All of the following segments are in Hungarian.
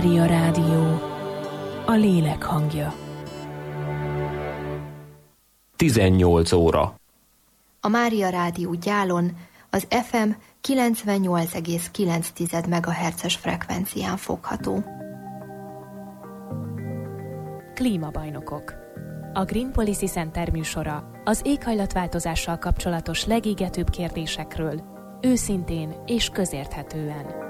Mária Rádió, a lélek hangja. 18 óra. A Mária Rádió Gyálon az FM 98,9 MHz-es frekvencián fogható. Klímabajnokok. A Green Policy Center műsora az éghajlatváltozással kapcsolatos legégetőbb kérdésekről, őszintén és közérthetően.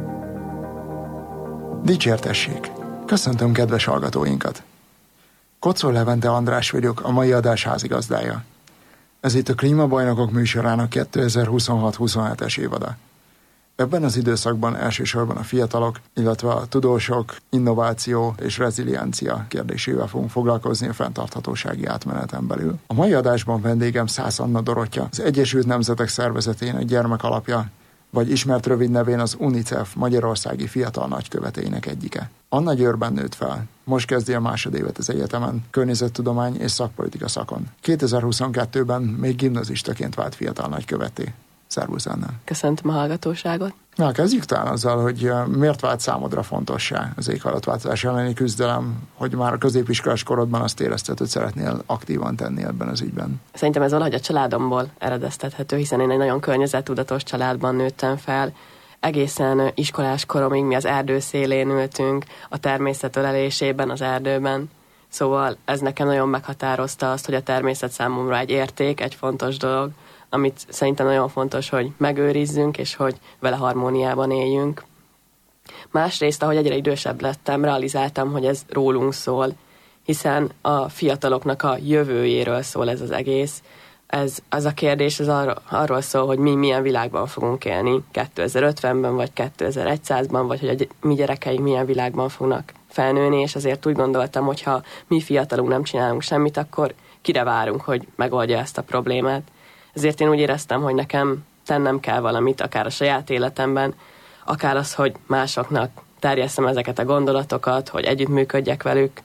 Dicsértessék! Köszöntöm kedves hallgatóinkat! Kocol Levente András vagyok, a mai adás házigazdája. Ez itt a Klímabajnokok műsorának 2026-27-es évada. Ebben az időszakban elsősorban a fiatalok, illetve a tudósok, innováció és reziliencia kérdésével fogunk foglalkozni a fenntarthatósági átmeneten belül. A mai adásban vendégem Szász Anna Dorottya, az Egyesült Nemzetek Szervezetének gyermekalapja, vagy ismert rövid nevén az UNICEF magyarországi fiatal nagykövetének egyike. Anna Győrben nőtt fel. Most kezdi a másodévet az egyetemen, környezettudomány és szakpolitika szakon. 2022-ben még gimnazistaként vált fiatal nagykövetté. Szervusz, Anna! Köszöntöm a hallgatóságot! Na, kezdjük talán azzal, hogy miért vált számodra fontossá az éghajlatváltozás elleni küzdelem, hogy már a középiskolás korodban azt érezted, hogy szeretnél aktívan tenni ebben az ügyben. Szerintem ez valahogy a családomból eredeztethető, hiszen én egy nagyon környezettudatos családban nőttem fel. Egészen iskolás koromig mi az erdő szélén ültünk, a természet ölelésében, az erdőben. Szóval ez nekem nagyon meghatározta azt, hogy a természet számomra egy érték, egy fontos dolog, amit szerintem nagyon fontos, hogy megőrizzünk, és hogy vele harmóniában éljünk. Másrészt, ahogy egyre idősebb lettem, realizáltam, hogy ez rólunk szól, hiszen a fiataloknak a jövőjéről szól ez az egész. Ez a kérdés arról szól, hogy mi milyen világban fogunk élni 2050-ben, vagy 2100-ban, vagy hogy a mi gyerekeink milyen világban fognak felnőni, és azért úgy gondoltam, hogy ha mi fiatalunk nem csinálunk semmit, akkor kire várunk, hogy megoldja ezt a problémát. Ezért én úgy éreztem, hogy nekem tennem kell valamit, akár a saját életemben, akár az, hogy másoknak terjesszem ezeket a gondolatokat, hogy együttműködjek velük.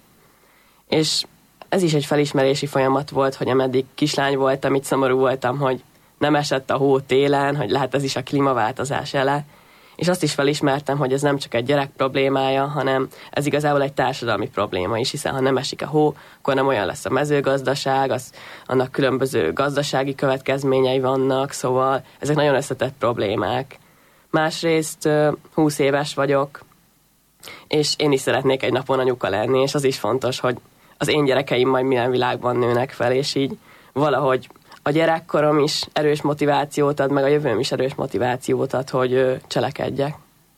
És ez is egy felismerési folyamat volt, hogy ameddig kislány voltam, itt szomorú voltam, hogy nem esett a hó télen, hogy lehet ez is a klímaváltozás jele. És azt is felismertem, hogy ez nem csak egy gyerek problémája, hanem ez igazából egy társadalmi probléma is, hiszen ha nem esik a hó, akkor nem olyan lesz a mezőgazdaság, annak különböző gazdasági következményei vannak, szóval ezek nagyon összetett problémák. Másrészt 20 éves vagyok, és én is szeretnék egy napon anyuka lenni, és az is fontos, hogy az én gyerekeim majd milyen világban nőnek fel, és így valahogy a gyerekkorom is erős motivációt ad, meg a jövőm is erős motivációt ad, hogy cselekedjek.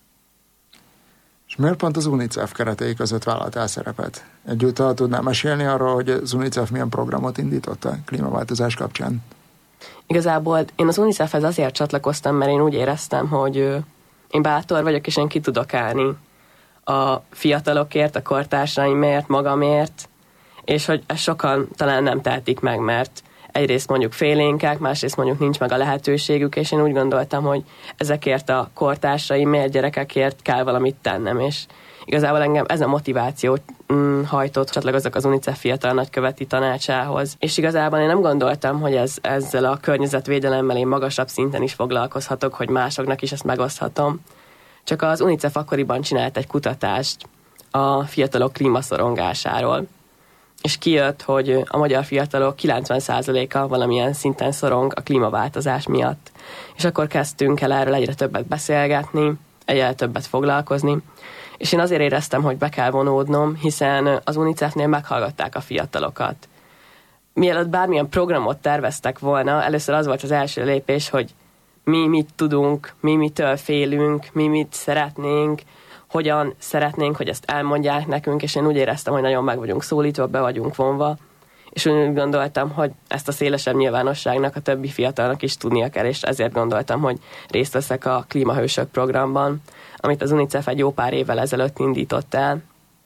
És miért pont az UNICEF keretei között vállaltál szerepet? Egyúttal tudnál mesélni arról, hogy az UNICEF milyen programot indított a klímaváltozás kapcsán? Igazából én az UNICEF-hez azért csatlakoztam, mert én úgy éreztem, hogy én bátor vagyok, és én ki tudok állni a fiatalokért, a kortársaimért, magamért, és hogy ezt sokan talán nem tehetik meg, mert egyrészt mondjuk félénkek, másrészt mondjuk nincs meg a lehetőségük, és én úgy gondoltam, hogy ezekért a kortársaimért, gyerekekért kell valamit tennem, és igazából engem ez a motiváció hajtott csatlakozzak az UNICEF fiatal nagyköveti tanácsához. És igazából én nem gondoltam, hogy ezzel a környezetvédelemmel én magasabb szinten is foglalkozhatok, hogy másoknak is ezt megoszthatom. Csak az UNICEF akkoriban csinált egy kutatást a fiatalok klímaszorongásáról, és kijött, hogy a magyar fiatalok 90%-a valamilyen szinten szorong a klímaváltozás miatt. És akkor kezdtünk el erről egyre többet beszélgetni, egyre többet foglalkozni, és én azért éreztem, hogy be kell vonódnom, hiszen az UNICEF-nél meghallgatták a fiatalokat. Mielőtt bármilyen programot terveztek volna, először az volt az első lépés, hogy mi mit tudunk, mi mitől félünk, mi mit szeretnénk, hogyan szeretnénk, hogy ezt elmondják nekünk, és én úgy éreztem, hogy nagyon meg vagyunk szólítva, be vagyunk vonva, és úgy gondoltam, hogy ezt a szélesebb nyilvánosságnak, a többi fiatalnak is tudnia kell, és ezért gondoltam, hogy részt veszek a Klímahősök programban, amit az UNICEF egy jó pár évvel ezelőtt indított el.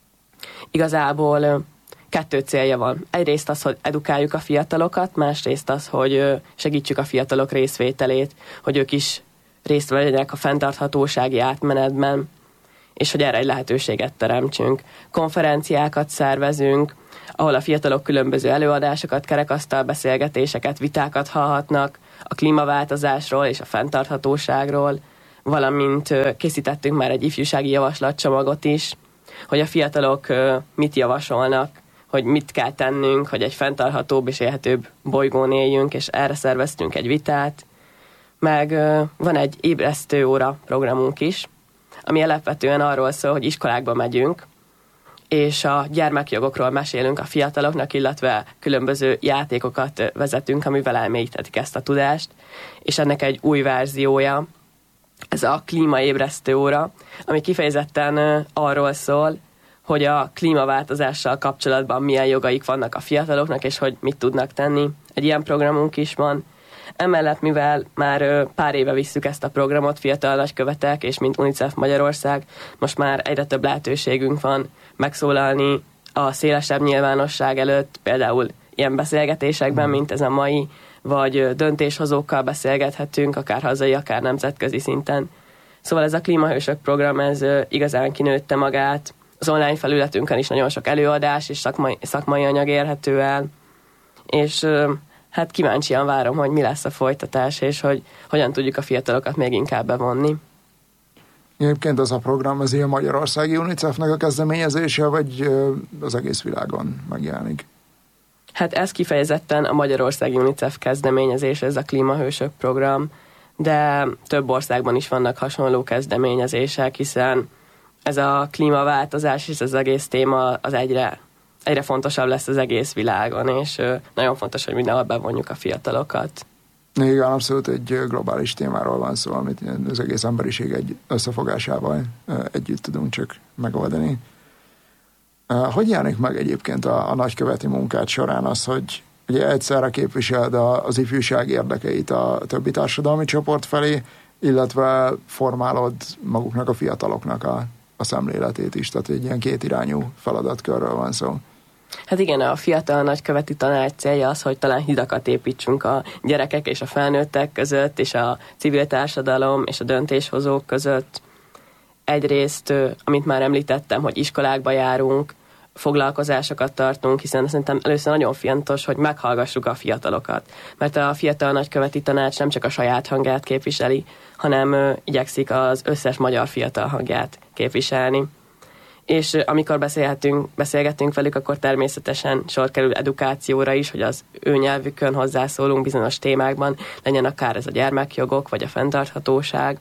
Igazából 2 célja van. Egyrészt az, hogy edukáljuk a fiatalokat, másrészt az, hogy segítsük a fiatalok részvételét, hogy ők is részt vegyenek a fenntarthatósági átmenetben, és hogy erre egy lehetőséget teremtsünk. Konferenciákat szervezünk, ahol a fiatalok különböző előadásokat, kerekasztal beszélgetéseket, vitákat hallhatnak a klímaváltozásról és a fenntarthatóságról, valamint készítettünk már egy ifjúsági javaslatcsomagot is, hogy a fiatalok mit javasolnak, hogy mit kell tennünk, hogy egy fenntarthatóbb és élhetőbb bolygón éljünk, és erre szerveztünk egy vitát. Meg van egy ébresztő óra programunk is, ami alapvetően arról szól, hogy iskolákba megyünk, és a gyermekjogokról mesélünk a fiataloknak, illetve különböző játékokat vezetünk, amivel elmélyítetik ezt a tudást, és ennek egy új verziója, ez a klímaébresztő óra, ami kifejezetten arról szól, hogy a klímaváltozással kapcsolatban milyen jogaik vannak a fiataloknak, és hogy mit tudnak tenni. Egy ilyen programunk is van. Emellett, mivel már pár éve visszük ezt a programot, fiatal nagykövetek, és mint UNICEF Magyarország, most már egyre több lehetőségünk van megszólalni a szélesebb nyilvánosság előtt, például ilyen beszélgetésekben, mint ez a mai, vagy döntéshozókkal beszélgethetünk, akár hazai, akár nemzetközi szinten. Szóval ez a Klímahősök program, ez igazán kinőtte magát. Az online felületünkön is nagyon sok előadás és szakmai anyag érhető el, és hát kíváncsian várom, hogy mi lesz a folytatás, és hogy hogyan tudjuk a fiatalokat még inkább bevonni. Egyébként az a program, az ilyen magyarországi UNICEF-nek a kezdeményezése, vagy az egész világon megjelenik? Hát ez kifejezetten a magyarországi UNICEF kezdeményezés, ez a Klímahősök program, de több országban is vannak hasonló kezdeményezések, hiszen ez a klímaváltozás és az egész téma az egyre fontosabb lesz az egész világon, és nagyon fontos, hogy mindenhol bevonjuk a fiatalokat. Igen, abszolút egy globális témáról van szó, amit az egész emberiség egy összefogásával együtt tudunk csak megoldani. Hogy jelenik meg egyébként a nagyköveti munkát során az, hogy ugye egyszerre képviseled az ifjúság érdekeit a többi társadalmi csoport felé, illetve formálod maguknak a fiataloknak a szemléletét is, tehát egy ilyen kétirányú feladatkörről van szó. Hát igen, a fiatal nagyköveti tanács célja az, hogy talán hidakat építsünk a gyerekek és a felnőttek között, és a civil társadalom és a döntéshozók között. Egyrészt, amit már említettem, hogy iskolákba járunk, foglalkozásokat tartunk, hiszen szerintem először nagyon fontos, hogy meghallgassuk a fiatalokat. Mert a fiatal nagyköveti tanács nem csak a saját hangját képviseli, hanem igyekszik az összes magyar fiatal hangját képviselni. És amikor beszélgetünk velük, akkor természetesen sor kerül edukációra is, hogy az ő nyelvükön hozzászólunk bizonyos témákban, legyen akár ez a gyermekjogok, vagy a fenntarthatóság.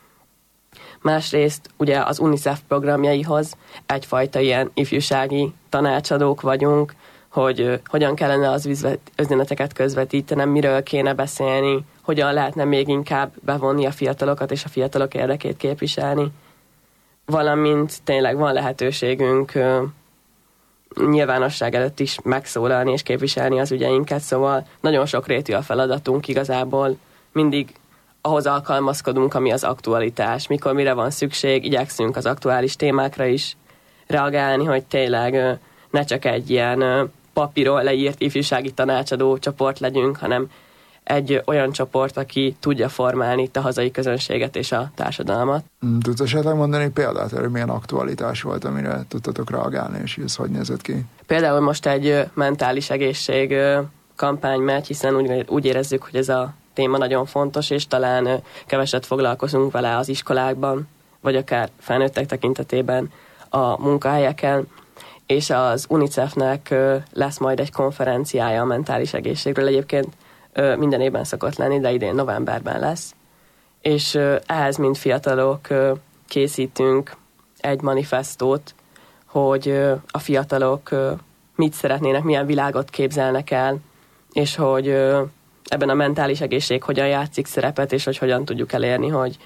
Másrészt ugye az UNICEF programjaihoz egyfajta ilyen ifjúsági tanácsadók vagyunk, hogy hogyan kellene az üzeneteket közvetítenem, miről kéne beszélni, hogyan lehetne még inkább bevonni a fiatalokat és a fiatalok érdekét képviselni. Valamint tényleg van lehetőségünk nyilvánosság előtt is megszólalni és képviselni az ügyeinket, szóval nagyon sokrétű a feladatunk igazából, mindig ahhoz alkalmazkodunk, ami az aktualitás, mikor mire van szükség, igyekszünk az aktuális témákra is reagálni, hogy tényleg ne csak egy ilyen papíron leírt ifjúsági tanácsadó csoport legyünk, hanem egy olyan csoport, aki tudja formálni itt a hazai közönséget és a társadalmat. Tudsz esetleg mondani példát, erről milyen aktualitás volt, amire tudtatok reagálni, és ez hogy nézett ki? Például most egy mentális egészség kampány megy, hiszen úgy érezzük, hogy ez a téma nagyon fontos, és talán keveset foglalkozunk vele az iskolákban, vagy akár felnőttek tekintetében a munkahelyeken, és az UNICEF-nek lesz majd egy konferenciája a mentális egészségről. Egyébként minden évben szokott lenni, de idén novemberben lesz. És ehhez, mint fiatalok, készítünk egy manifestót, hogy a fiatalok mit szeretnének, milyen világot képzelnek el, és hogy ebben a mentális egészség hogyan játszik szerepet, és hogy hogyan tudjuk elérni, hogy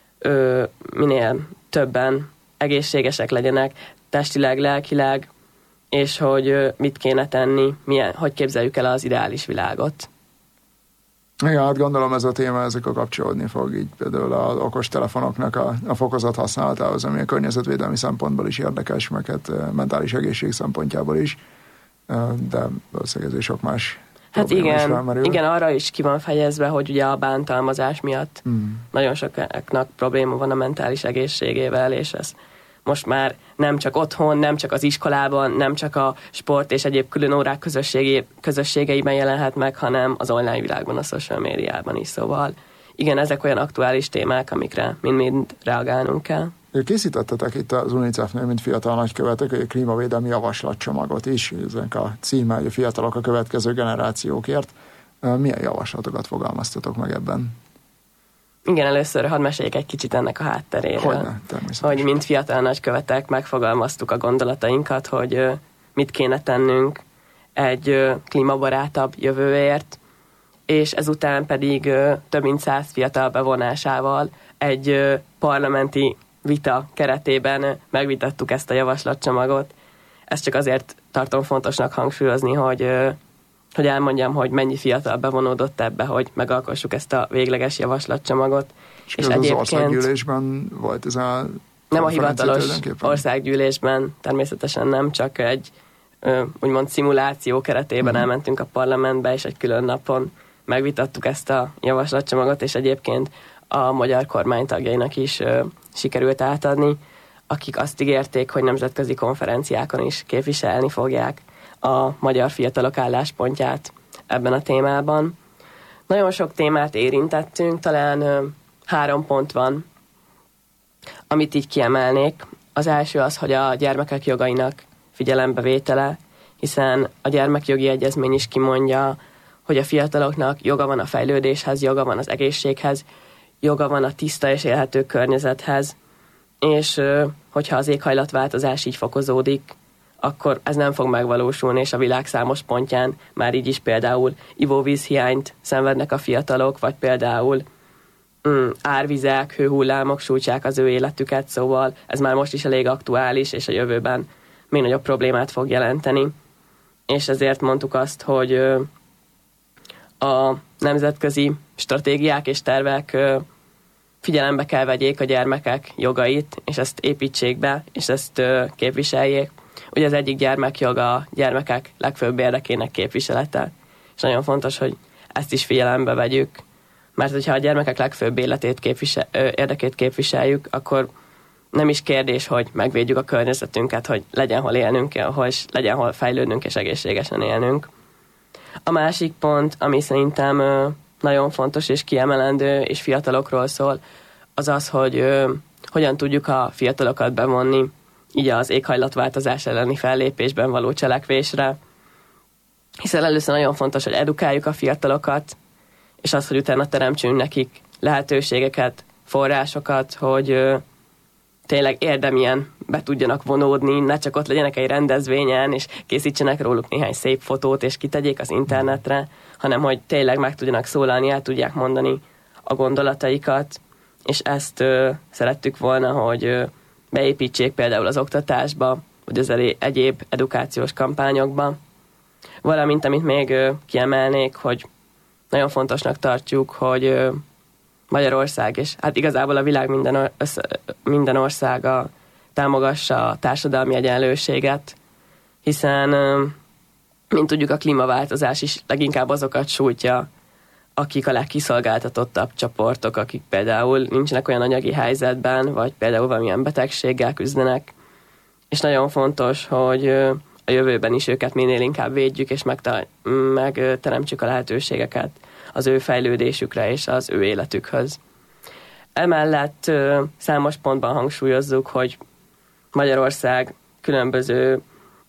minél többen egészségesek legyenek, testileg, lelkileg, és hogy mit kéne tenni, hogy képzeljük el az ideális világot. Igen, hát gondolom ez a téma, ezek a kapcsolódni fog így például az okostelefonoknak a fokozott használatához, ami a környezetvédelmi szempontból is érdekes, meg hát mentális egészség szempontjából is, de valószínűleg ez sok más. Hát igen, arra is ki van fejezve, hogy ugye a bántalmazás miatt nagyon sokaknak probléma van a mentális egészségével, és ez most már nem csak otthon, nem csak az iskolában, nem csak a sport és egyéb külön órák közösségeiben jelenhet meg, hanem az online világban, a social médiában is. Szóval igen, ezek olyan aktuális témák, amikre mind reagálnunk kell. Készítettetek itt az UNICEF-nél, mint fiatal nagykövetek, egy klímavédelmi javaslatcsomagot is, ezek a címe, hogy a fiatalok a következő generációkért. Milyen javaslatokat fogalmaztatok meg ebben? Igen, először hadd meséljek egy kicsit ennek a hátteréről. Hogyne, természetesen. Hogy mint fiatal nagykövetek megfogalmaztuk a gondolatainkat, hogy mit kéne tennünk egy klímabarátabb jövőért, és ezután pedig több mint 100 fiatal bevonásával egy parlamenti vita keretében megvitattuk ezt a javaslatcsomagot. Ezt csak azért tartom fontosnak hangsúlyozni, hogy elmondjam, hogy mennyi fiatal bevonódott ebbe, hogy megalkossuk ezt a végleges javaslatcsomagot. És egyébként az országgyűlésben volt ez a... Nem a hivatalos országgyűlésben, természetesen nem, csak egy úgymond szimuláció keretében elmentünk a parlamentbe, és egy külön napon megvitattuk ezt a javaslatcsomagot, és egyébként a magyar kormány tagjainak is sikerült átadni, akik azt ígérték, hogy nemzetközi konferenciákon is képviselni fogják a magyar fiatalok álláspontját ebben a témában. Nagyon sok témát érintettünk, talán 3 pont van, amit így kiemelnék. Az első az, hogy a gyermekek jogainak figyelembevétele, hiszen a gyermekjogi egyezmény is kimondja, hogy a fiataloknak joga van a fejlődéshez, joga van az egészséghez, joga van a tiszta és élhető környezethez, és hogyha az éghajlatváltozás így fokozódik, akkor ez nem fog megvalósulni, és a világ számos pontján már így is például ivóvízhiányt szenvednek a fiatalok, vagy például árvizek, hőhullámok sújtsák az ő életüket, szóval ez már most is elég aktuális, és a jövőben még nagyobb problémát fog jelenteni. És ezért mondtuk azt, hogy a nemzetközi stratégiák és tervek figyelembe kell vegyék a gyermekek jogait, és ezt építsék be, és ezt képviseljék. Ugye az egyik gyermekjog a gyermekek legfőbb érdekének képviselete, és nagyon fontos, hogy ezt is figyelembe vegyük, mert hogyha a gyermekek legfőbb érdekét képviseljük, akkor nem is kérdés, hogy megvédjük a környezetünket, hogy legyen hol élnünk, és legyen hol fejlődnünk és egészségesen élnünk. A másik pont, ami szerintem nagyon fontos és kiemelendő, és fiatalokról szól, az az, hogy hogyan tudjuk a fiatalokat bevonni így az éghajlatváltozás elleni fellépésben való cselekvésre. Hiszen először nagyon fontos, hogy edukáljuk a fiatalokat, és az, hogy utána teremtsünk nekik lehetőségeket, forrásokat, hogy tényleg érdemien be tudjanak vonódni, ne csak ott legyenek egy rendezvényen, és készítsenek róluk néhány szép fotót, és kitegyék az internetre, hanem hogy tényleg meg tudjanak szólalni, el tudják mondani a gondolataikat, és ezt szerettük volna, hogy beépítsék például az oktatásba, vagy az egyéb edukációs kampányokba. Valamint, amit még kiemelnék, hogy nagyon fontosnak tartjuk, hogy Magyarország, és hát igazából a világ minden országa támogassa a társadalmi egyenlőséget, hiszen, mint tudjuk, a klímaváltozás is leginkább azokat sújtja, akik a legkiszolgáltatottabb csoportok, akik például nincsenek olyan anyagi helyzetben, vagy például valamilyen betegséggel küzdenek, és nagyon fontos, hogy a jövőben is őket minél inkább védjük, és megteremtsük a lehetőségeket az ő fejlődésükre és az ő életükhöz. Emellett számos pontban hangsúlyozzuk, hogy Magyarország különböző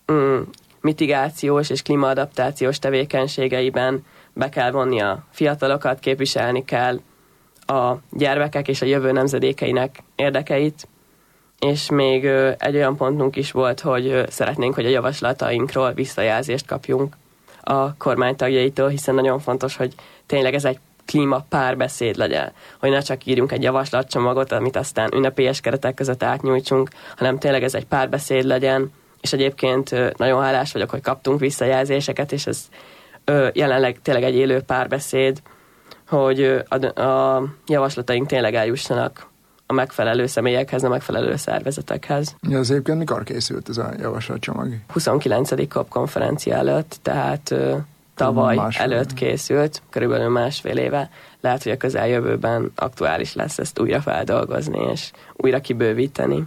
mitigációs és klímaadaptációs tevékenységeiben be kell vonni a fiatalokat, képviselni kell a gyermekek és a jövő nemzedékeinek érdekeit, és még egy olyan pontunk is volt, hogy szeretnénk, hogy a javaslatainkról visszajelzést kapjunk a kormánytagjaitól, hiszen nagyon fontos, hogy tényleg ez egy klíma párbeszéd legyen, hogy ne csak írjunk egy javaslatcsomagot, amit aztán ünnepélyes keretek között átnyújtsunk, hanem tényleg ez egy párbeszéd legyen, és egyébként nagyon hálás vagyok, hogy kaptunk visszajelzéseket, és ez jelenleg tényleg egy élő párbeszéd, hogy a javaslataink tényleg eljussanak a megfelelő személyekhez, a megfelelő szervezetekhez. Ja, az egyébként mikor készült ez a javaslatcsomag? 29. COP konferencia előtt, tehát tavaly előtt készült, körülbelül 1,5 éve. Lehet, hogy a közeljövőben aktuális lesz ezt újra feldolgozni, és újra kibővíteni.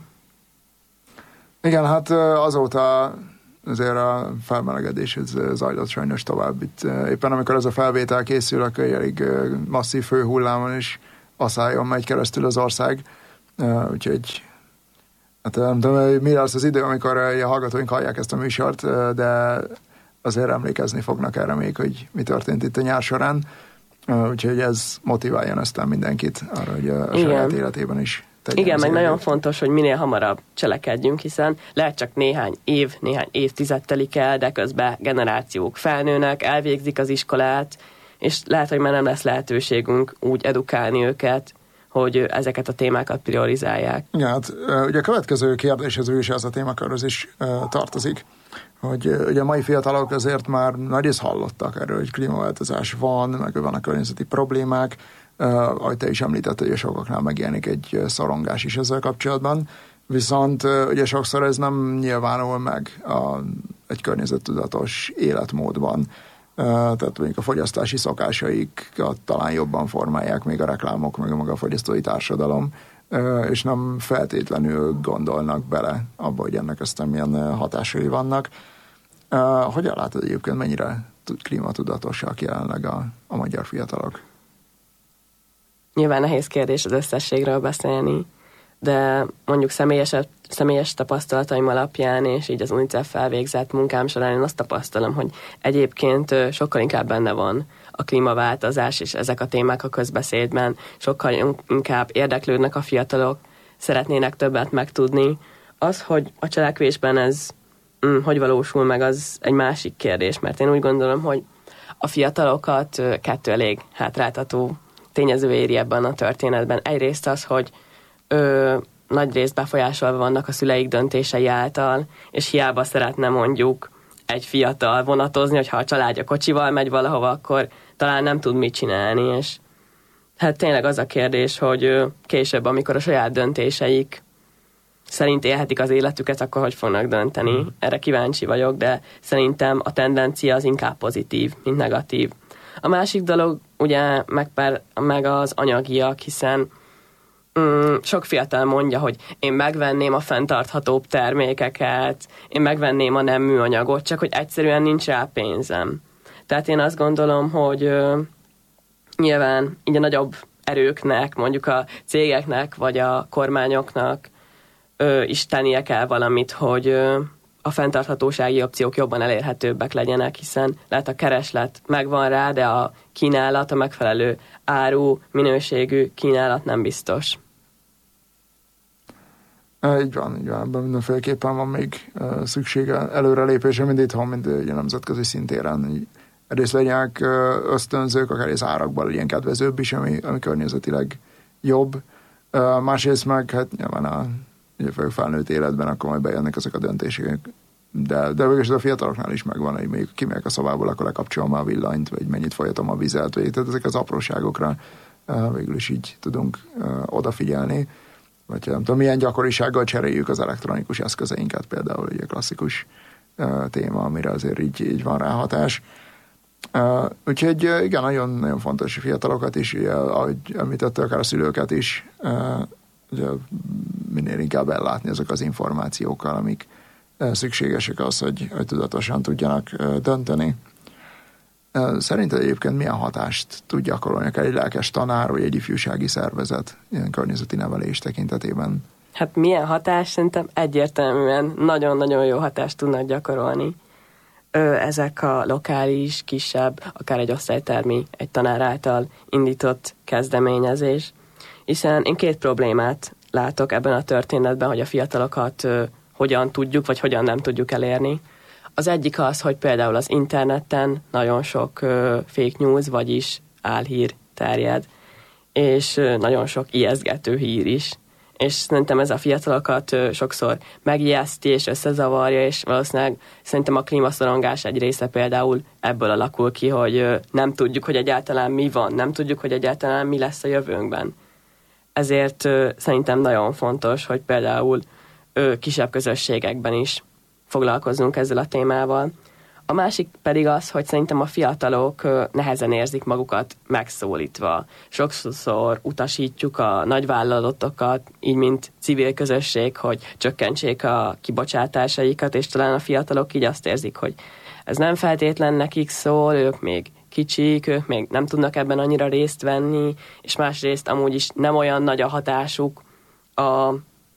Igen, hát azóta azért a felmelegedés zajlott sajnos tovább. Itt éppen amikor ez a felvétel készül, akkor elég masszív hőhullámon és aszályon megy keresztül az ország. Úgyhogy Hát nem tudom, mi lesz az idő, amikor a hallgatóink hallják ezt a műsort, de azért emlékezni fognak erre még, hogy mi történt itt a nyár során. Úgyhogy ez motiváljon aztán mindenkit arra, hogy a saját életében is tegyen. Igen, meg nagyon fontos, hogy minél hamarabb cselekedjünk, hiszen lehet csak néhány évtized telik el, de közben generációk felnőnek, elvégzik az iskolát, és lehet, hogy már nem lesz lehetőségünk úgy edukálni őket, hogy ezeket a témákat priorizálják. Igen, hát ugye a következő kérdéshez is ez a témakörhöz is tartozik, hogy ugye a mai fiatalok azért már nagyrészt hallottak erről, hogy klímaváltozás van, meg vannak környezeti problémák, ahogy te is említetted, hogy sokaknál megjelenik egy szorongás is ezzel kapcsolatban, viszont ugye sokszor ez nem nyilvánul meg egy környezettudatos életmódban. Tehát mondjuk a fogyasztási szokásaikat talán jobban formálják még a reklámok, meg maga a fogyasztói társadalom, és nem feltétlenül gondolnak bele abba, hogy ennek aztán milyen hatásai vannak. Hogyan látod egyébként, mennyire klímatudatosak jelenleg a magyar fiatalok? Nyilván nehéz kérdés az összességről beszélni, de mondjuk személyes tapasztalataim alapján, és így az UNICEF elvégzett munkám során én azt tapasztalom, hogy egyébként sokkal inkább benne van a klímaváltozás, és ezek a témák a közbeszédben, sokkal inkább érdeklődnek a fiatalok, szeretnének többet megtudni. Az, hogy a cselekvésben ez hogy valósul meg, az egy másik kérdés, mert én úgy gondolom, hogy a fiatalokat kettő elég hátráltató tényező éri ebben a történetben. Egyrészt az, hogy nagy részt befolyásolva vannak a szüleik döntései által, és hiába szeretne mondjuk egy fiatal vonatozni, hogyha a családja kocsival megy valahova, akkor talán nem tud mit csinálni, és hát tényleg az a kérdés, hogy később, amikor a saját döntéseik szerint élhetik az életüket, akkor hogy fognak dönteni. Erre kíváncsi vagyok, de szerintem a tendencia az inkább pozitív, mint negatív. A másik dolog ugye meg az anyagiak, hiszen sok fiatal mondja, hogy én megvenném a fenntarthatóbb termékeket, én megvenném a nem műanyagot, csak hogy egyszerűen nincs rá pénzem. Tehát én azt gondolom, hogy nyilván így a nagyobb erőknek, mondjuk a cégeknek, vagy a kormányoknak is tennie kell valamit, hogy a fenntarthatósági opciók jobban elérhetőbbek legyenek, hiszen lehet a kereslet megvan rá, de a kínálat, a megfelelő áru, minőségű kínálat nem biztos. Így van, ebben mindenféleképpen van még szüksége előrelépésre, mind itthon, mind a nemzetközi szintéren. Egyrészt legyenek ösztönzők, akár az árakban legyen kedvezőbb is, ami környezetileg jobb. Másrészt meg, hát nyilván a felnőtt életben akkor majd bejönnek ezek a döntések. De végülis a fiataloknál is megvan, hogy még kimegyek a szobából, akkor lekapcsolom a villanyt, vagy mennyit folyatom a vizet, vagy tehát ezek az apróságokra végül is így tudunk odafigyelni. Vagy nem tudom, milyen gyakorisággal cseréljük az elektronikus eszközeinket, például egy klasszikus téma, amire azért így van ráhatás. Úgyhogy igen, nagyon, nagyon fontos a fiatalokat is, ahogy említette, akár a szülőket is, ugye, minél inkább ellátni ezek az információkkal, amik szükségesek az, hogy tudatosan tudjanak dönteni. Szerinted egyébként milyen hatást tud gyakorolni akár egy lelkes tanár, vagy egy ifjúsági szervezet ilyen környezeti nevelés tekintetében? Hát milyen hatás? Szerintem egyértelműen nagyon-nagyon jó hatást tudnak gyakorolni. Ezek a lokális, kisebb, akár egy osztálytermi, egy tanár által indított kezdeményezés. Hiszen én két problémát látok ebben a történetben, hogy a fiatalokat hogyan tudjuk, vagy hogyan nem tudjuk elérni. Az egyik az, hogy például az interneten nagyon sok fake news, vagyis álhír terjed, és nagyon sok ijesztgető hír is. És szerintem ez a fiatalokat sokszor megijeszti és összezavarja, és valószínűleg szerintem a klímaszorongás egy része például ebből alakul ki, hogy nem tudjuk, hogy egyáltalán mi van, nem tudjuk, hogy egyáltalán mi lesz a jövőnkben. Ezért szerintem nagyon fontos, hogy például kisebb közösségekben is foglalkozzunk ezzel a témával. A másik pedig az, hogy szerintem a fiatalok nehezen érzik magukat megszólítva. Sokszor utasítjuk a nagyvállalatokat, így mint civil közösség, hogy csökkentsék a kibocsátásaikat, és talán a fiatalok így azt érzik, hogy ez nem feltétlen nekik szól, ők még kicsik, ők még nem tudnak ebben annyira részt venni, és másrészt amúgy is nem olyan nagy a hatásuk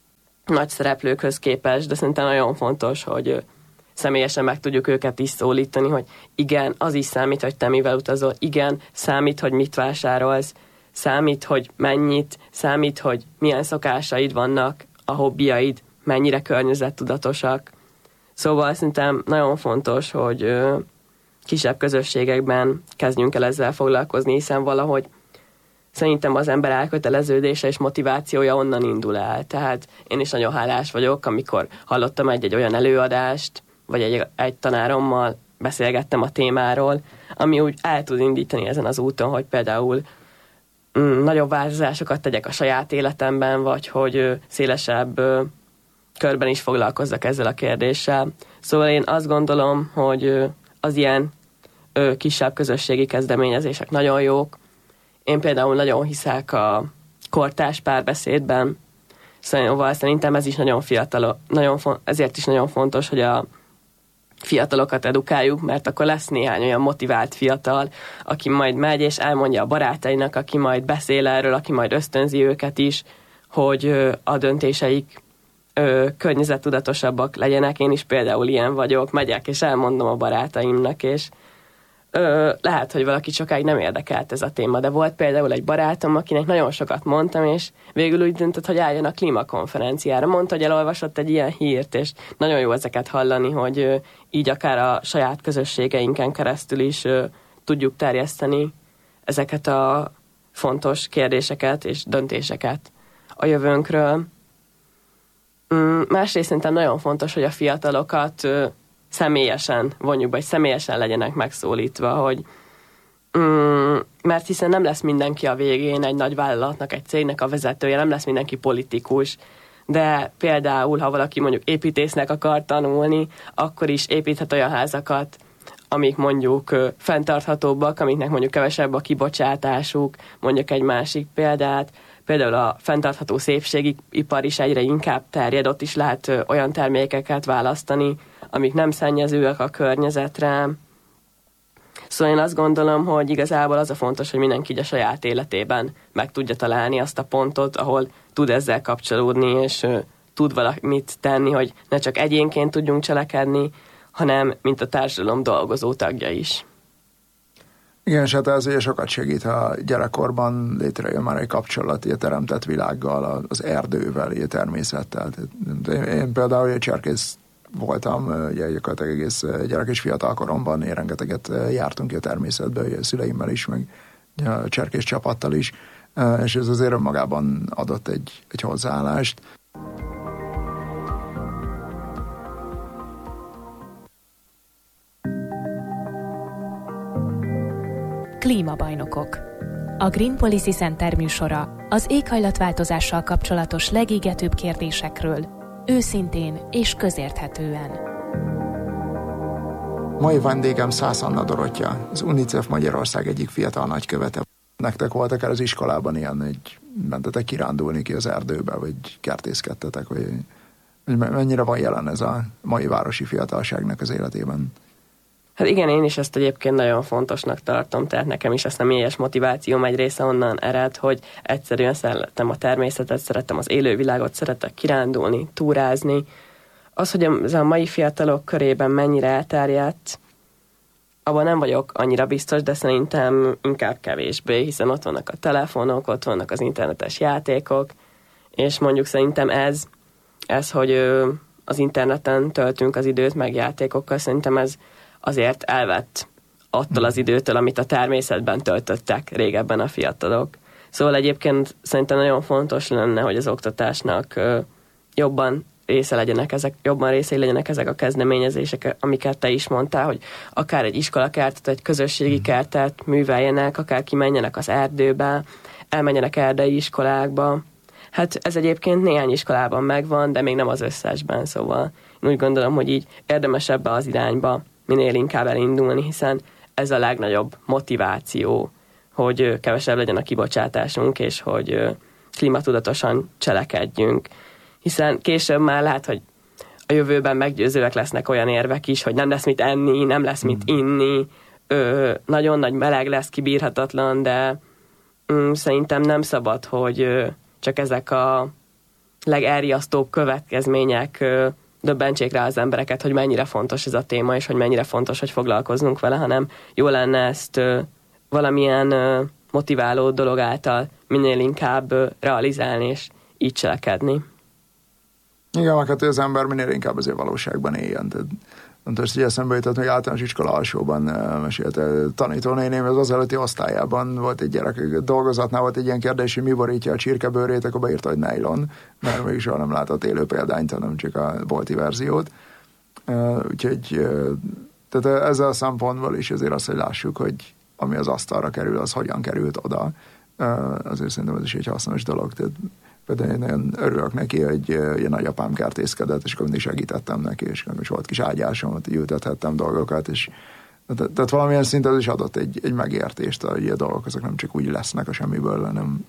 nagy szereplőkhöz képest, de szerintem nagyon fontos, hogy személyesen meg tudjuk őket is szólítani, hogy igen, az is számít, hogy te mivel utazol, igen, számít, hogy mit vásárolsz, számít, hogy mennyit, számít, hogy milyen szokásaid vannak, a hobbiaid, mennyire környezettudatosak. Szóval szerintem nagyon fontos, hogy kisebb közösségekben kezdjünk el ezzel foglalkozni, hiszen valahogy szerintem az ember elköteleződése és motivációja onnan indul el. Tehát én is nagyon hálás vagyok, amikor hallottam egy olyan előadást, vagy egy tanárommal beszélgettem a témáról, ami úgy el tud indítani ezen az úton, hogy például nagyobb változásokat tegyek a saját életemben, vagy hogy szélesebb körben is foglalkozzak ezzel a kérdéssel. Szóval én azt gondolom, hogy az ilyen kisebb közösségi kezdeményezések nagyon jók. Én például nagyon hiszek a kortárs párbeszédben, szóval szerintem ez is nagyon fiatal, ezért is nagyon fontos, hogy a fiatalokat edukáljuk, mert akkor lesz néhány olyan motivált fiatal, aki majd megy és elmondja a barátainak, aki majd beszél erről, aki majd ösztönzi őket is, hogy a döntéseik környezettudatosabbak legyenek. Én is például ilyen vagyok, megyek és elmondom a barátaimnak, és lehet, hogy valaki sokáig nem érdekelt ez a téma, de volt például egy barátom, akinek nagyon sokat mondtam, és végül úgy döntött, hogy álljon a klímakonferenciára. Mondta, hogy elolvasott egy ilyen hírt, és nagyon jó ezeket hallani, hogy így akár a saját közösségeinken keresztül is tudjuk terjeszteni ezeket a fontos kérdéseket és döntéseket a jövőnkről. Másrészt szerintem nagyon fontos, hogy a fiatalokat személyesen vonjuk be, hogy személyesen legyenek megszólítva, hogy mert hiszen nem lesz mindenki a végén egy nagy vállalatnak, egy cégnek a vezetője, nem lesz mindenki politikus, de például, ha valaki mondjuk építésznek akar tanulni, akkor is építhet olyan házakat, amik mondjuk fenntarthatóbbak, amiknek mondjuk kevesebb a kibocsátásuk, mondjuk egy másik példát, például a fenntartható szépségipar is egyre inkább terjed, ott is lehet olyan termékeket választani, amik nem szennyezőek a környezetre. Szóval én azt gondolom, hogy igazából az a fontos, hogy mindenki így a saját életében meg tudja találni azt a pontot, ahol tud ezzel kapcsolódni, és tud valamit tenni, hogy ne csak egyénként tudjunk cselekedni, hanem mint a társadalom dolgozó tagja is. Igen, és hát ez ugye sokat segít, ha gyerekkorban létrejön már egy kapcsolat a teremtett világgal, az erdővel, a természettel. Én például cserkész voltam, ugye gyakorlatilag egész gyerek és fiatal koromban, én rengeteget jártunk a természetbe, ugye a szüleimmel is, meg a cserkész csapattal is, és ez azért önmagában adott egy hozzáállást. Klímabajnokok. A Green Policy Center műsora az éghajlatváltozással kapcsolatos legégetőbb kérdésekről, őszintén és közérthetően. Mai vendégem Szász Anna Dorottya, az UNICEF Magyarország egyik fiatal nagykövete. Nektek volt akár az iskolában ilyen, hogy mentetek kirándulni ki az erdőbe, vagy kertészkedtetek, vagy mennyire van jelen ez a mai városi fiatalságnak az életében? Hát igen, én is ezt egyébként nagyon fontosnak tartom, tehát nekem is a személyes motivációm egy része onnan ered, hogy egyszerűen szeretem a természetet, szeretem az élővilágot, szeretek kirándulni, túrázni. Az, hogy ez a mai fiatalok körében mennyire elterjedt, abban nem vagyok annyira biztos, de szerintem inkább kevésbé, hiszen ott vannak a telefonok, ott vannak az internetes játékok, és mondjuk szerintem ez hogy az interneten töltünk az időt meg játékokkal, szerintem ez azért elvett attól az időtől, amit a természetben töltöttek régebben a fiatalok. Szóval egyébként szerintem nagyon fontos lenne, hogy az oktatásnak jobban részei legyenek ezek a kezdeményezések, amiket te is mondtál, hogy akár egy iskolakertet, egy közösségi kertet műveljenek, akár kimenjenek az erdőbe, elmenjenek erdei iskolákba. Hát ez egyébként néhány iskolában megvan, de még nem az összesben, szóval én úgy gondolom, hogy így érdemes ebbe az irányba minél inkább elindulni, hiszen ez a legnagyobb motiváció, hogy kevesebb legyen a kibocsátásunk, és hogy klímatudatosan cselekedjünk. Hiszen később már lehet, hogy a jövőben meggyőzőek lesznek olyan érvek is, hogy nem lesz mit enni, nem lesz mit inni, nagyon nagy meleg lesz, kibírhatatlan, de szerintem nem szabad, hogy csak ezek a legerjasztóbb következmények döbbentsék rá az embereket, hogy mennyire fontos ez a téma, és hogy mennyire fontos, hogy foglalkoznunk vele, hanem jó lenne ezt valamilyen motiváló dolog által minél inkább realizálni, és így cselekedni. Igen, meg hát az ember minél inkább azért valóságban éljen. Tehát fontos, hogy eszembe jutott, még általános iskola alsóban mesélt tanítónéném, az előtti osztályában volt egy gyerek, dolgozatnál volt egy ilyen kérdés, hogy mi borítja a csirkebőrét, akkor beírta, hogy nylon, mert még soha nem látott élő példányt, hanem csak a bolti verziót. Úgyhogy tehát ezzel a szempontból is azért azt, hogy lássuk, hogy ami az asztalra kerül, az hogyan került oda. Azért szerintem ez is egy hasznos dolog. Tehát például én nagyon örülök neki, hogy a nagyapám kertészkedett, és akkor mindig segítettem neki, és akkor is volt kis ágyásom, ott ültethettem dolgokat, és tehát valamilyen szinten ez is adott egy megértést, hogy a dolgok azok nem csak úgy lesznek a semmiből, hanem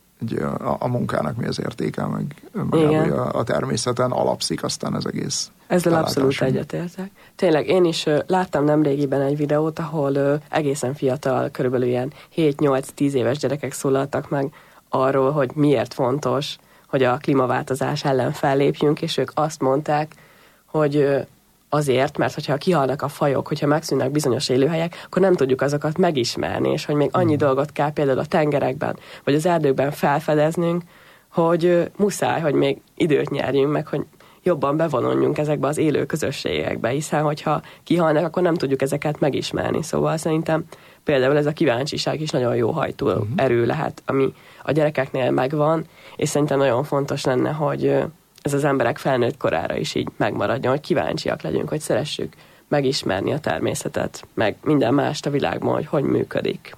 a munkának mi az értéke, meg a természeten alapszik aztán az egész. Ezzel abszolút egyetértek. Tényleg, én is láttam nemrégiben egy videót, ahol egészen fiatal, körülbelül ilyen 7-8-10 éves gyerekek szólaltak meg arról, hogy miért fontos, hogy a klímaváltozás ellen fellépjünk, és ők azt mondták, hogy azért, mert hogyha kihalnak a fajok, hogyha megszűnnek bizonyos élőhelyek, akkor nem tudjuk azokat megismerni, és hogy még annyi dolgot kell például a tengerekben, vagy az erdőkben felfedeznünk, hogy muszáj, hogy még időt nyerjünk, meg hogy jobban bevonuljunk ezekbe az élő közösségekbe, hiszen hogyha kihalnak, akkor nem tudjuk ezeket megismerni. Szóval szerintem például ez a kíváncsiság is nagyon jó hajtó erő lehet, ami a gyerekeknél megvan, és szerintem nagyon fontos lenne, hogy ez az emberek felnőtt korára is így megmaradjon, hogy kíváncsiak legyünk, hogy szeressük megismerni a természetet, meg minden mást a világban, hogy működik.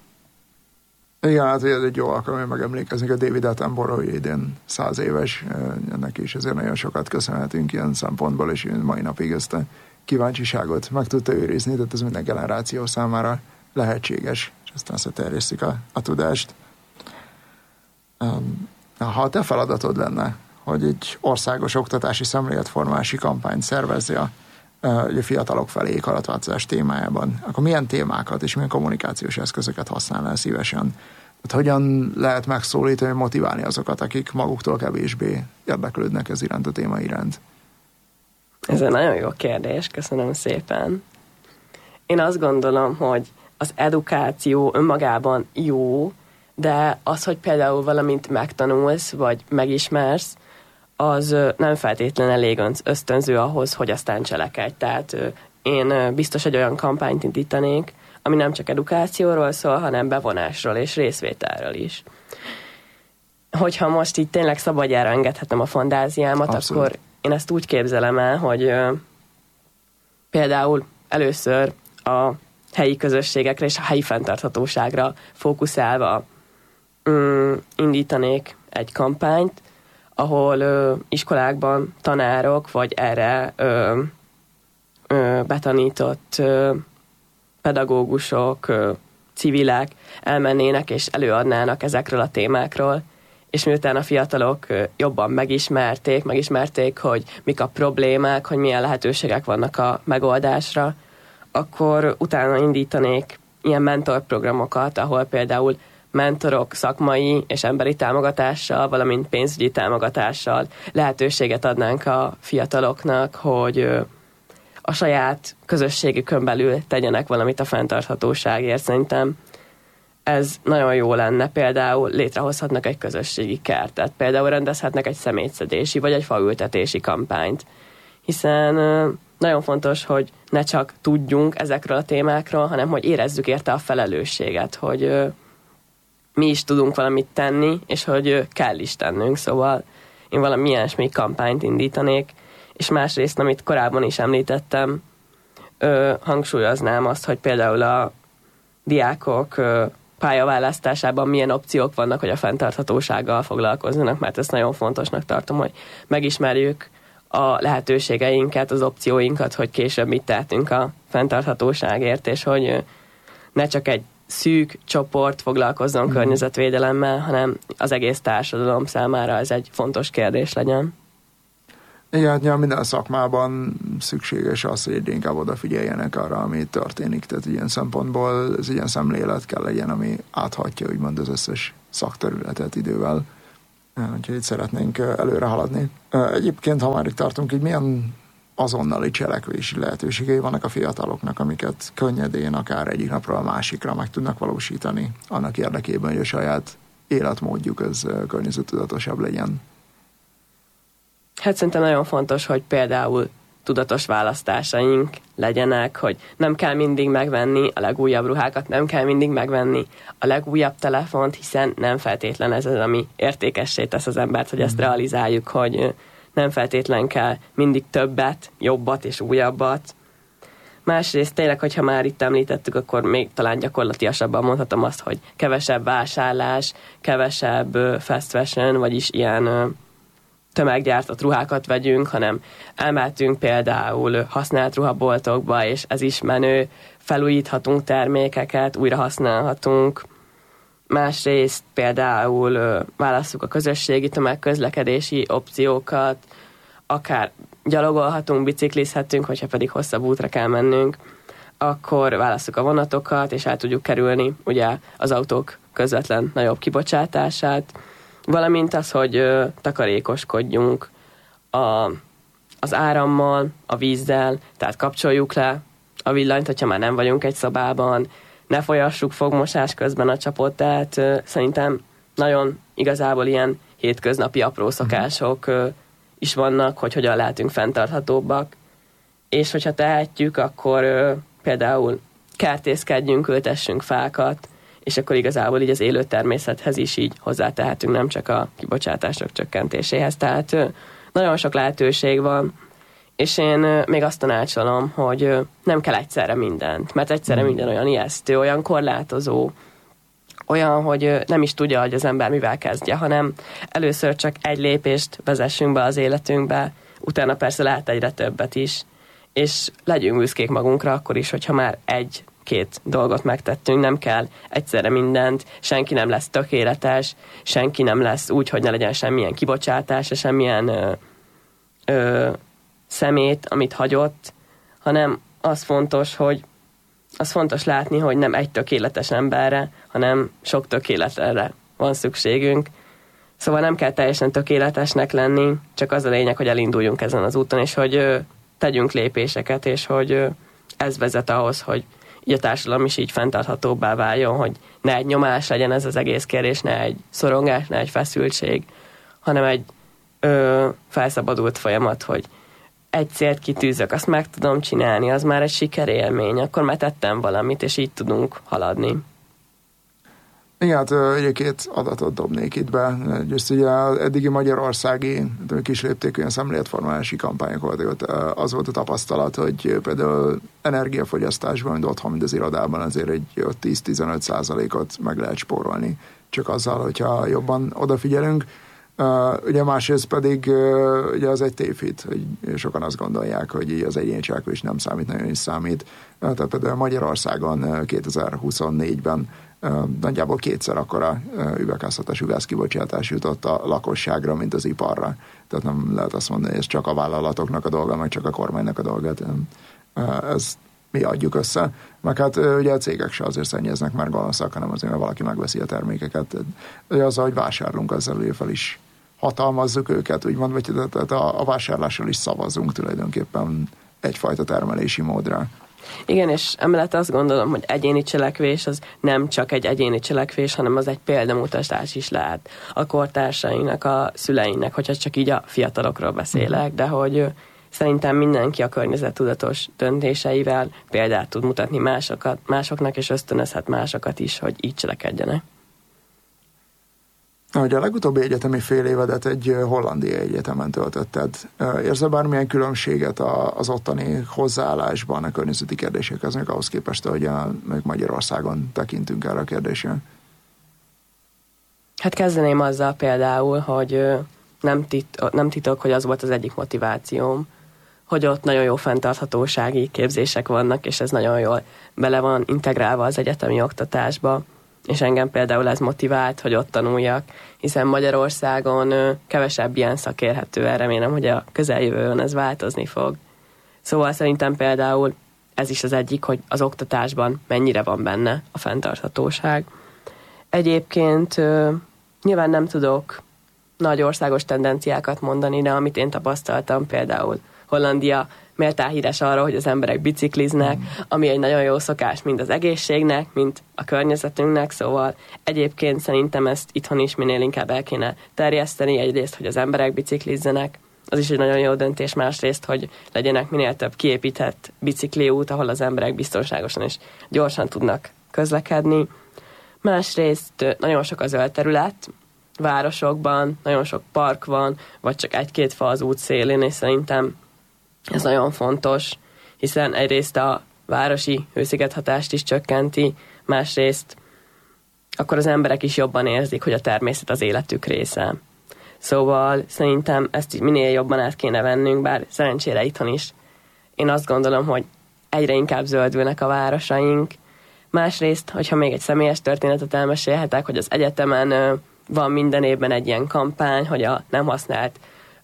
Igen, hát ez egy jó alkalom, megemlékezni, a David Attenborough idén 100 éves, ennek is ezért nagyon sokat köszönhetünk ilyen szempontból, és mai napig ezt a kíváncsiságot meg tudta őrizni, tehát ez minden generáció számára lehetséges, és aztán terjesztik a tudást. Ha a te feladatod lenne, hogy egy országos oktatási szemléletformási kampányt szervezzi a fiatalok felé éghajlatváltozás témájában, akkor milyen témákat és milyen kommunikációs eszközöket használnál szívesen? Tehát hogyan lehet megszólítani, motiválni azokat, akik maguktól kevésbé érdeklődnek ez iránt, a téma iránt? Ez egy nagyon jó kérdés, köszönöm szépen. Én azt gondolom, hogy az edukáció önmagában jó, de az, hogy például valamint megtanulsz, vagy megismersz, az nem feltétlenül elég ösztönző ahhoz, hogy aztán cselekedj. Tehát én biztos egy olyan kampányt indítanék, ami nem csak edukációról szól, hanem bevonásról és részvételről is. Hogyha most így tényleg szabadjára engedhetem a fantáziámat, abszolút, akkor én ezt úgy képzelem el, hogy például először a helyi közösségekre és a helyi fenntarthatóságra fókuszálva indítanék egy kampányt, ahol iskolákban tanárok, vagy erre betanított pedagógusok, civilek elmennének és előadnának ezekről a témákról, és miután a fiatalok jobban megismerték, hogy mik a problémák, hogy milyen lehetőségek vannak a megoldásra, akkor utána indítanék ilyen mentorprogramokat, ahol például mentorok szakmai és emberi támogatással, valamint pénzügyi támogatással lehetőséget adnánk a fiataloknak, hogy a saját közösségükön belül tegyenek valamit a fenntarthatóságért. Szerintem ez nagyon jó lenne. Például létrehozhatnak egy közösségi kertet, például rendezhetnek egy szemétszedési vagy egy faültetési kampányt. Hiszen nagyon fontos, hogy ne csak tudjunk ezekről a témákról, hanem hogy érezzük érte a felelősséget, hogy mi is tudunk valamit tenni, és hogy kell is tennünk, szóval én valami ilyesmi kampányt indítanék, és másrészt, amit korábban is említettem, hangsúlyoznám azt, hogy például a diákok pályaválasztásában milyen opciók vannak, hogy a fenntarthatósággal foglalkozzanak, mert ezt nagyon fontosnak tartom, hogy megismerjük a lehetőségeinket, az opcióinkat, hogy később mit tehetünk a fenntarthatóságért, és hogy ne csak egy szűk csoport foglalkozzon környezetvédelemmel, hanem az egész társadalom számára ez egy fontos kérdés legyen. Igen, hát minden szakmában szükséges az, hogy egyre inkább odafigyeljenek arra, ami történik. Tehát ilyen szempontból ez ilyen szemlélet kell legyen, ami áthatja úgymond az összes szakterületet idővel. Úgyhogy itt szeretnénk előre haladni. Egyébként, ha már itt tartunk, így milyen azonnali cselekvési lehetőségei vannak a fiataloknak, amiket könnyedén akár egyik napról a másikra meg tudnak valósítani, annak érdekében, hogy a saját életmódjuk az környezettudatosabb legyen? Hát szerintem nagyon fontos, hogy például tudatos választásaink legyenek, hogy nem kell mindig megvenni a legújabb ruhákat, nem kell mindig megvenni a legújabb telefont, hiszen nem feltétlen ez az, ami értékessé tesz az embert, hogy ezt realizáljuk, hogy nem feltétlen kell mindig többet, jobbat és újabbat. Másrészt tényleg, hogyha már itt említettük, akkor még talán gyakorlatilasabban mondhatom azt, hogy kevesebb vásárlás, kevesebb fast fashion, vagyis ilyen tömeggyártott ruhákat vegyünk, hanem elmehetünk például használt ruhaboltokba, és ez is menő, felújíthatunk termékeket, újra használhatunk. Másrészt például válasszuk a közösségi tömegközlekedési opciókat, akár gyalogolhatunk, biciklizhetünk, hogyha pedig hosszabb útra kell mennünk, akkor válasszuk a vonatokat, és el tudjuk kerülni ugye az autók közvetlen nagyobb kibocsátását, valamint az, hogy takarékoskodjunk az árammal, a vízzel, tehát kapcsoljuk le a villanyt, hogyha már nem vagyunk egy szobában, ne folyassuk fogmosás közben a csapot, tehát szerintem nagyon igazából ilyen hétköznapi apró szokások is vannak, hogy hogyan lehetünk fenntarthatóbbak, és hogyha tehetjük, akkor például kertészkedjünk, ültessünk fákat, és akkor igazából így az élő természethez is így hozzátehetünk, nem csak a kibocsátások csökkentéséhez. Tehát nagyon sok lehetőség van, és én még azt tanácsolom, hogy nem kell egyszerre mindent, mert egyszerre minden olyan ijesztő, olyan korlátozó, olyan, hogy nem is tudja, hogy az ember mivel kezdje, hanem először csak egy lépést vezessünk be az életünkbe, utána persze lehet egyre többet is, és legyünk büszkék magunkra akkor is, hogyha már egy-két dolgot megtettünk, nem kell egyszerre mindent, senki nem lesz tökéletes, senki nem lesz úgy, hogy ne legyen semmilyen kibocsátás, semmilyen szemét, amit hagyott, hanem az fontos látni, hogy nem egy tökéletes emberre, hanem sok tökéletre van szükségünk. Szóval nem kell teljesen tökéletesnek lenni, csak az a lényeg, hogy elinduljunk ezen az úton, és hogy tegyünk lépéseket, és hogy ez vezet ahhoz, hogy így a társadalom is így fenntarthatóbbá váljon, hogy ne egy nyomás legyen ez az egész kérdés, ne egy szorongás, ne egy feszültség, hanem egy felszabadult folyamat, hogy egy célt kitűzök, azt meg tudom csinálni, az már egy sikerélmény, akkor már tettem valamit, és így tudunk haladni. Igen, hát egy-két adatot dobnék itt be. Just ugye az eddigi magyarországi kis léptékű szemléletformálási kampányok volt, az volt a tapasztalat, hogy például energiafogyasztásban, mind otthon, mind az irodában azért egy 10-15%-ot meg lehet spórolni, csak azzal, hogyha jobban odafigyelünk. Ugye másrészt pedig ugye az egy tévhit, hogy sokan azt gondolják, hogy az egyéni cselekvés nem számít, nagyon is számít. Tehát például Magyarországon 2024-ben nagyjából kétszer akkora üvegházhatású gázkibocsátás jutott a lakosságra, mint az iparra. Tehát nem lehet azt mondani, hogy ez csak a vállalatoknak a dolga, meg csak a kormánynak a dolga. Ez mi adjuk össze. Meg hát ugye a cégek se azért szennyeznek már gonoszak, hanem azért, mert valaki megveszi a termékeket. Az, ahogy vásárlunk, azzal fel is hatalmazzuk őket, úgymond, vagy tehát a vásárlással is szavazunk tulajdonképpen egyfajta termelési módra. Igen, és emellett azt gondolom, hogy egyéni cselekvés az nem csak egy egyéni cselekvés, hanem az egy példamutatás is lehet a kortársainknak, a szüleinknek, hogyha csak így a fiatalokról beszélek, de hogy szerintem mindenki a környezettudatos döntéseivel példát tud mutatni másoknak, és ösztönözhet másokat is, hogy így cselekedjenek. Ahogy a legutóbbi egyetemi fél évedet egy hollandiai egyetemen töltötted. Érzel bármilyen különbséget az ottani hozzáállásban a környezeti kérdésekhez, még ahhoz képest, hogy Magyarországon tekintünk erre a kérdésre? Hát kezdeném azzal például, hogy nem titok, hogy az volt az egyik motivációm, hogy ott nagyon jó fenntarthatósági képzések vannak, és ez nagyon jól bele van integrálva az egyetemi oktatásba, és engem például ez motivált, hogy ott tanuljak, hiszen Magyarországon kevesebb ilyen szak érhető el, remélem, hogy a közeljövőn ez változni fog. Szóval szerintem például ez is az egyik, hogy az oktatásban mennyire van benne a fenntarthatóság. Egyébként nyilván nem tudok nagy országos tendenciákat mondani, de amit én tapasztaltam, például Hollandia méltán híres arra, hogy az emberek bicikliznek, ami egy nagyon jó szokás mind az egészségnek, mind a környezetünknek, szóval egyébként szerintem ezt itthon is minél inkább el kéne terjeszteni, egyrészt, hogy az emberek biciklizzenek, az is egy nagyon jó döntés, másrészt, hogy legyenek minél több kiépített bicikliút, ahol az emberek biztonságosan és gyorsan tudnak közlekedni. Másrészt nagyon sok a zöld terület, városokban nagyon sok park van, vagy csak egy-két fa az út szélén, és szerintem ez nagyon fontos, hiszen egyrészt a városi hőszigethatást is csökkenti, másrészt akkor az emberek is jobban érzik, hogy a természet az életük része. Szóval szerintem ezt minél jobban át kéne vennünk, bár szerencsére itthon is. Én azt gondolom, hogy egyre inkább zöldülnek a városaink. Másrészt, hogyha még egy személyes történetet elmesélhetek, hogy az egyetemen van minden évben egy ilyen kampány, hogy a nem használt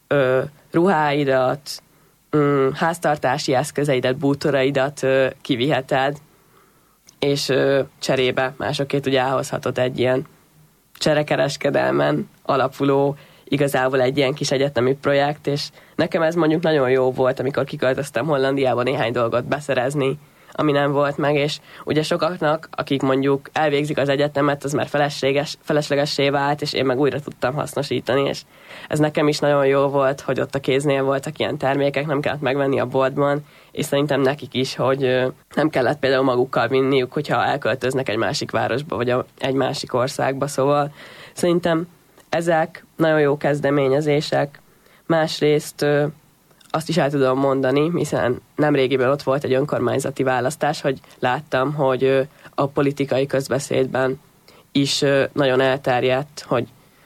ruháidat, háztartási eszközeidet, bútoraidat kiviheted, és cserébe másokét ugye elhozhatod egy ilyen cserekereskedelmen alapuló, igazából egy ilyen kis egyetemi projekt, és nekem ez mondjuk nagyon jó volt, amikor kiköltöztem Hollandiába néhány dolgot beszerezni, ami nem volt meg, és ugye sokaknak, akik mondjuk elvégzik az egyetemet, az már feleslegessé vált, és én meg újra tudtam hasznosítani, és ez nekem is nagyon jó volt, hogy ott a kéznél voltak ilyen termékek, nem kellett megvenni a boltban, és szerintem nekik is, hogy nem kellett például magukkal vinniük, hogyha elköltöznek egy másik városba, vagy egy másik országba, szóval szerintem ezek nagyon jó kezdeményezések. Másrészt azt is el tudom mondani, hiszen nemrégiben ott volt egy önkormányzati választás, hogy láttam, hogy a politikai közbeszédben is nagyon elterjedt, hogy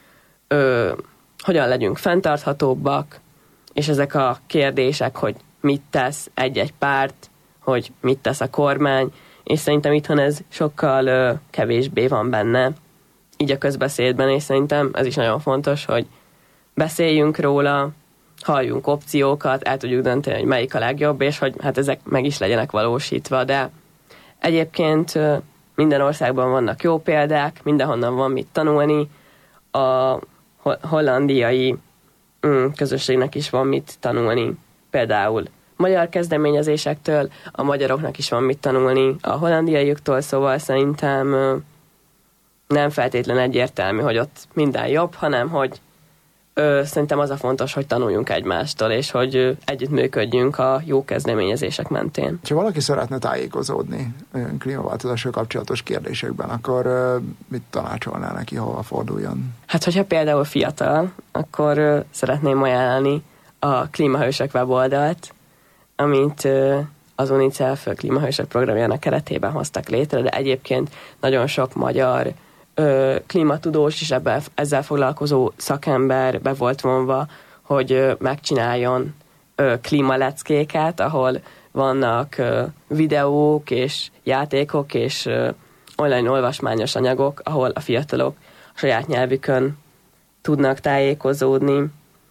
hogyan legyünk fenntarthatóbbak, és ezek a kérdések, hogy mit tesz egy-egy párt, hogy mit tesz a kormány, és szerintem itthon ez sokkal kevésbé van benne, így a közbeszédben, és szerintem ez is nagyon fontos, hogy beszéljünk róla, halljunk opciókat, el tudjuk dönteni, hogy melyik a legjobb, és hogy hát ezek meg is legyenek valósítva, de egyébként minden országban vannak jó példák, mindenhonnan van mit tanulni, a hollandiai közösségnek is van mit tanulni, például magyar kezdeményezésektől, a magyaroknak is van mit tanulni a hollandiaiuktól, szóval szerintem nem feltétlen egyértelmű, hogy ott minden jobb, hanem hogy szerintem az a fontos, hogy tanuljunk egymástól, és hogy együttműködjünk a jó kezdeményezések mentén. Ha valaki szeretne tájékozódni klímaváltozással kapcsolatos kérdésekben, akkor mit tanácsolnál neki, hova forduljon? Hát, hogyha például fiatal, akkor szeretném ajánlani a Klímahősök weboldalt, amit az UNICEF klímahősök programjának keretében hoztak létre, de egyébként nagyon sok magyar klímatudós és ezzel foglalkozó szakember be volt vonva, hogy megcsináljon klímaleckéket, ahol vannak videók és játékok és online olvasmányos anyagok, ahol a fiatalok a saját nyelvükön tudnak tájékozódni.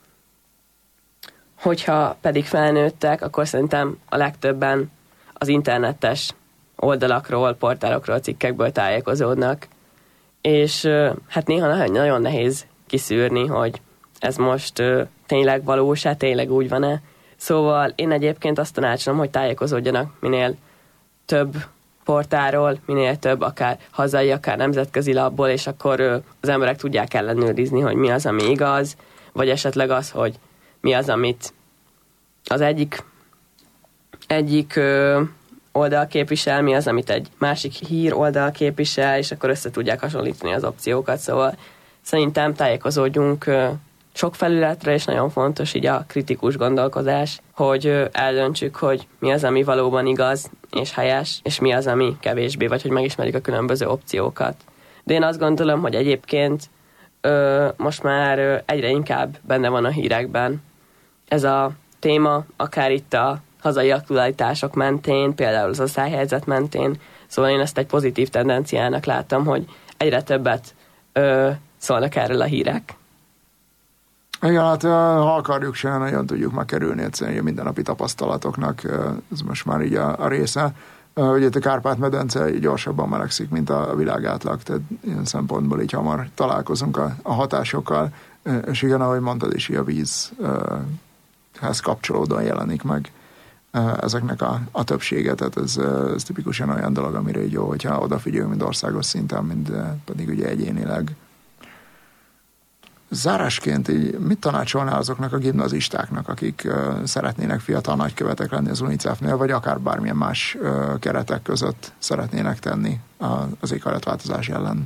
Hogyha pedig felnőttek, akkor szerintem a legtöbben az internetes oldalakról, portálokról, cikkekből tájékozódnak, és hát néha nagyon nehéz kiszűrni, hogy ez most tényleg valós-e, tényleg úgy van-e. Szóval én egyébként azt tanácsolom, hogy tájékozódjanak minél több portáról, minél több, akár hazai, akár nemzetközi labból, és akkor az emberek tudják ellenőrizni, hogy mi az, ami igaz, vagy esetleg az, hogy mi az, amit az egyik oldal képvisel, mi az, amit egy másik hír oldal képvisel, és akkor össze tudják hasonlítani az opciókat, szóval szerintem tájékozódjunk sok felületre, és nagyon fontos így a kritikus gondolkodás, hogy eldöntsük, hogy mi az, ami valóban igaz és helyes, és mi az, ami kevésbé, vagy hogy megismerjük a különböző opciókat. De én azt gondolom, hogy egyébként most már egyre inkább benne van a hírekben ez a téma, akár itt a hazai aktualitások mentén, például az asszályhelyzet mentén, szóval én ezt egy pozitív tendenciának láttam, hogy egyre többet szólnak erről a hírek. Igen, hát ha akarjuk, se nagyon tudjuk megkerülni egyszerűen a mindennapi tapasztalatoknak, ez most már így a része. Ugye a Kárpát-medence gyorsabban melegszik, mint a világ átlag, tehát ilyen szempontból így hamar találkozunk a hatásokkal, és igen, ahogy mondtad is, a vízhez kapcsolódóan jelenik meg ezeknek a többsége, tehát ez tipikusan olyan dolog, amire így jó, hogyha odafigyelünk, mind országos szinten, mind pedig ugye egyénileg. Zárásként így mit tanácsolnál azoknak a gimnazistáknak, akik szeretnének fiatal nagykövetek lenni az UNICEF-nél, vagy akár bármilyen más keretek között szeretnének tenni az éghajlatváltozás ellen?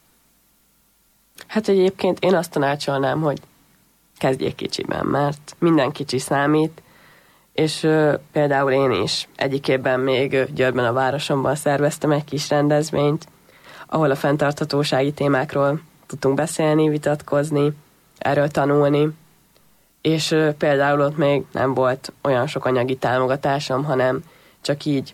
Hát egyébként én azt tanácsolnám, hogy kezdjék kicsiben, mert minden kicsi számít, és például én is egyik évben még Győrben a városomban szerveztem egy kis rendezvényt, ahol a fenntarthatósági témákról tudtunk beszélni, vitatkozni, erről tanulni, és például ott még nem volt olyan sok anyagi támogatásom, hanem csak így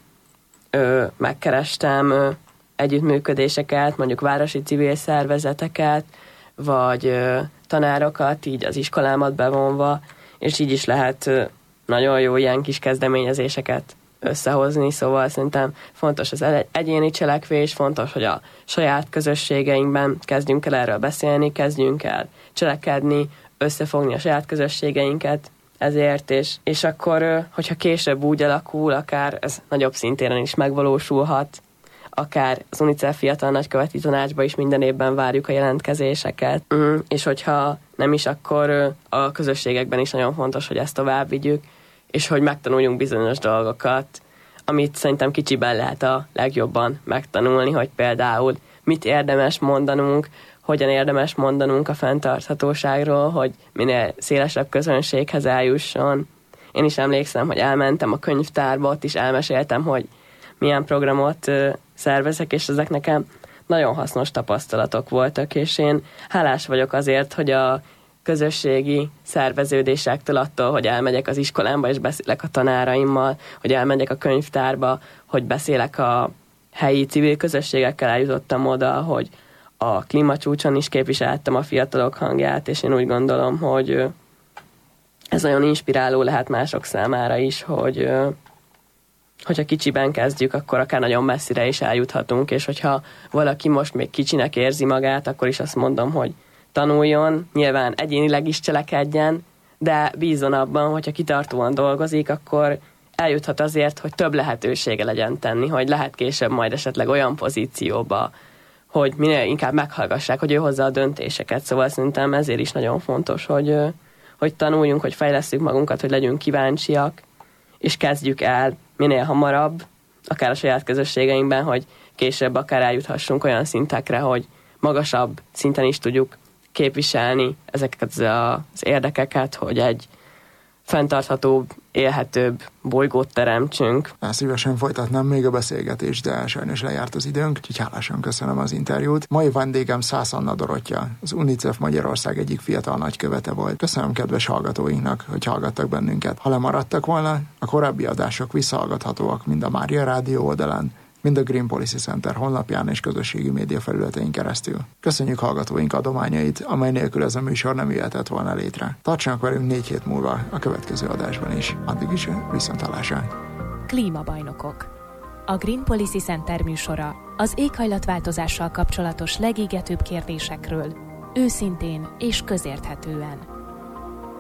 megkerestem együttműködéseket, mondjuk városi civil szervezeteket, vagy tanárokat, így az iskolámat bevonva, és így is lehet nagyon jó ilyen kis kezdeményezéseket összehozni, szóval szerintem fontos az egyéni cselekvés, fontos, hogy a saját közösségeinkben kezdjünk el erről beszélni, kezdjünk el cselekedni, összefogni a saját közösségeinket ezért, és akkor, hogyha később úgy alakul, akár ez nagyobb szintéren is megvalósulhat, akár az UNICEF fiatal nagyköveti tanácsba is minden évben várjuk a jelentkezéseket, és hogyha nem is, akkor a közösségekben is nagyon fontos, hogy ezt tovább vigyük, és hogy megtanuljunk bizonyos dolgokat, amit szerintem kicsiben lehet a legjobban megtanulni, hogy például mit érdemes mondanunk, hogyan érdemes mondanunk a fenntarthatóságról, hogy minél szélesebb közönséghez eljusson. Én is emlékszem, hogy elmentem a könyvtárba, ott is elmeséltem, hogy milyen programot szervezek, és ezek nekem nagyon hasznos tapasztalatok voltak, és én hálás vagyok azért, hogy a közösségi szerveződésektől, attól, hogy elmegyek az iskolámba és beszélek a tanáraimmal, hogy elmegyek a könyvtárba, hogy beszélek a helyi civil közösségekkel, eljutottam oda, hogy a klímacsúcson is képviseltem a fiatalok hangját, és én úgy gondolom, hogy ez nagyon inspiráló lehet mások számára is, hogyha kicsiben kezdjük, akkor akár nagyon messzire is eljuthatunk, és hogyha valaki most még kicsinek érzi magát, akkor is azt mondom, hogy tanuljon, nyilván egyénileg is cselekedjen, de bízzon abban, hogyha kitartóan dolgozik, akkor eljuthat azért, hogy több lehetősége legyen tenni, hogy lehet később majd esetleg olyan pozícióba, hogy minél inkább meghallgassák, hogy ő hozza a döntéseket. Szóval szerintem ezért is nagyon fontos, hogy tanuljunk, hogy fejlesszük magunkat, hogy legyünk kíváncsiak, és kezdjük el minél hamarabb, akár a saját közösségeinkben, hogy később akár eljuthassunk olyan szintekre, hogy magasabb szinten is tudjuk képviselni ezeket az érdekeket, hogy egy fenntarthatóbb, élhetőbb bolygót teremtsünk. Szívesen folytatnám még a beszélgetést, de sajnos lejárt az időnk, úgyhogy hálásan köszönöm az interjút. Mai vendégem Szász Anna Dorottya, az UNICEF Magyarország egyik fiatal nagykövete volt. Köszönöm kedves hallgatóinknak, hogy hallgattak bennünket. Ha lemaradtak volna, a korábbi adások visszahallgathatóak mind a Mária Rádió oldalán, mind a Green Policy Center honlapján és közösségi média felületein keresztül. Köszönjük hallgatóink adományait, amely nélkül ez a műsor nem jöhetett volna létre. Tartsanak velünk 4 hét múlva a következő adásban is. Addig is viszonthallásra. Klímabajnokok. A Green Policy Center műsora az éghajlatváltozással kapcsolatos legégetőbb kérdésekről őszintén és közérthetően.